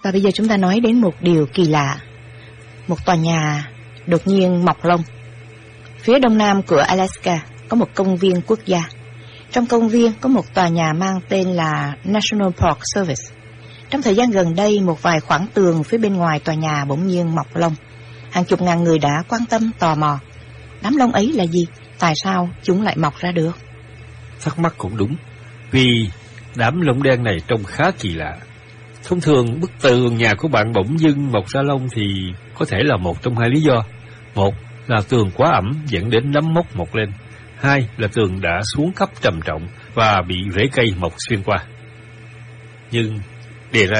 Và bây giờ chúng ta nói đến một điều kỳ lạ. Một tòa nhà đột nhiên mọc lông. Phía đông nam của Alaska có một công viên quốc gia. Trong công viên có một tòa nhà mang tên là National Park Service. Trong thời gian gần đây, một vài khoảng tường phía bên ngoài tòa nhà bỗng nhiên mọc lông. Hàng chục ngàn người đã quan tâm, tò mò. Đám lông ấy là gì? Tại sao chúng lại mọc ra được? Thắc mắc cũng đúng, vì đám lông đen này trông khá kỳ lạ. Thông thường bức tường nhà của bạn bỗng dưng mọc ra lông thì có thể là một trong hai lý do. Một là tường quá ẩm dẫn đến nấm mốc mọc lên. Hai là tường đã xuống cấp trầm trọng và bị rễ cây mọc xuyên qua. Nhưng để ra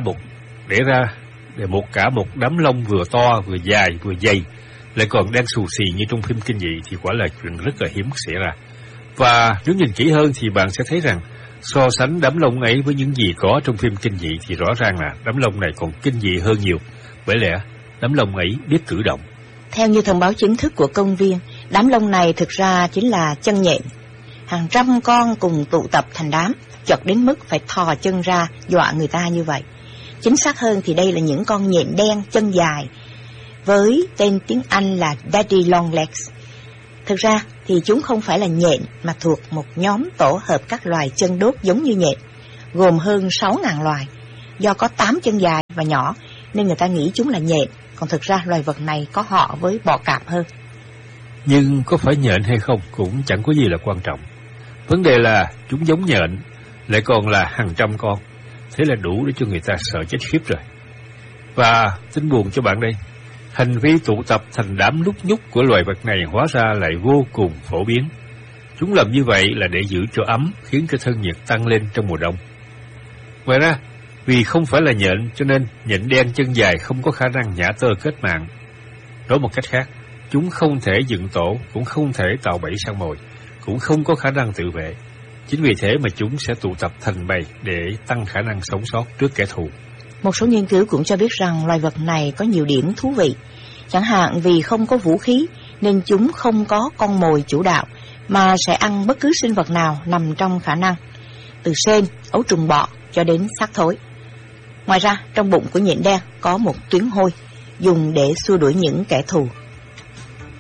một đám lông vừa to, vừa dài, vừa dày, lại còn đang xù xì như trong phim kinh dị thì quả là chuyện rất là hiếm xảy ra. Và nếu nhìn kỹ hơn thì bạn sẽ thấy rằng so sánh đám lông ấy với những gì có trong phim kinh dị thì rõ ràng là đám lông này còn kinh dị hơn nhiều. Bởi lẽ đám lông ấy biết cử động. Theo như thông báo chính thức của công viên, đám lông này thực ra chính là chân nhện. Hàng trăm con cùng tụ tập thành đám, chật đến mức phải thò chân ra dọa người ta như vậy. Chính xác hơn thì đây là những con nhện đen chân dài, với tên tiếng Anh là Daddy Long Legs. Thực ra thì chúng không phải là nhện mà thuộc một nhóm tổ hợp các loài chân đốt giống như nhện, gồm hơn 6.000 loài. Do có 8 chân dài và nhỏ nên người ta nghĩ chúng là nhện, còn thực ra loài vật này có họ với bọ cạp hơn. Nhưng có phải nhện hay không cũng chẳng có gì là quan trọng. Vấn đề là chúng giống nhện, lại còn là hàng trăm con. Thế là đủ để cho người ta sợ chết khiếp rồi. Và tin buồn cho bạn đây, hành vi tụ tập thành đám lúc nhúc của loài vật này hóa ra lại vô cùng phổ biến. Chúng làm như vậy là để giữ cho ấm, khiến cho thân nhiệt tăng lên trong mùa đông. Ngoài ra, vì không phải là nhện cho nên nhện đen chân dài không có khả năng nhả tơ kết mạng. Nói một cách khác, chúng không thể dựng tổ, cũng không thể tạo bẫy săn mồi, cũng không có khả năng tự vệ. Chính vì thế mà chúng sẽ tụ tập thành bầy để tăng khả năng sống sót trước kẻ thù. Một số nghiên cứu cũng cho biết rằng loài vật này có nhiều điểm thú vị. Chẳng hạn vì không có vũ khí nên chúng không có con mồi chủ đạo, mà sẽ ăn bất cứ sinh vật nào nằm trong khả năng, từ sên, ấu trùng bọ cho đến xác thối. Ngoài ra, trong bụng của nhện đen có một tuyến hôi dùng để xua đuổi những kẻ thù.